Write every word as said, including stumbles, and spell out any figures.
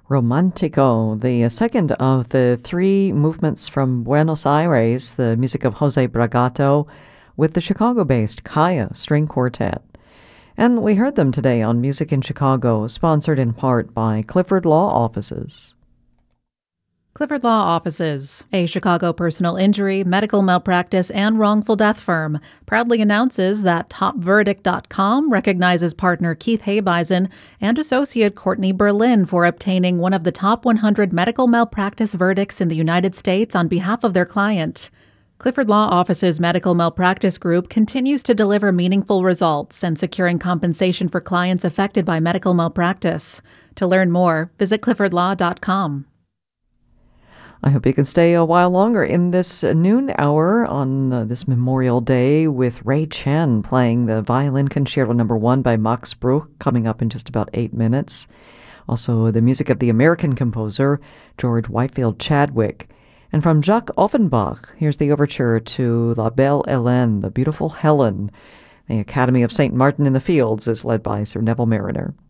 Romantico, the second of the three movements from Buenos Aires, the music of Jose Bragato, with the Chicago-based Kaya String Quartet. And we heard them today on Music in Chicago, sponsored in part by Clifford Law Offices. Clifford Law Offices, a Chicago personal injury, medical malpractice, and wrongful death firm, proudly announces that top verdict dot com recognizes partner Keith Habeisen and associate Courtney Berlin for obtaining one of the top one hundred medical malpractice verdicts in the United States on behalf of their client. Clifford Law Offices Medical Malpractice Group continues to deliver meaningful results and securing compensation for clients affected by medical malpractice. To learn more, visit clifford law dot com. I hope you can stay a while longer in this noon hour on uh, this Memorial Day with Ray Chen playing the Violin Concerto Number One by Max Bruch, coming up in just about eight minutes. Also, the music of the American composer George Whitefield Chadwick. And from Jacques Offenbach, here's the overture to La Belle Hélène, the Beautiful Helen. The Academy of Saint Martin in the Fields is led by Sir Neville Mariner.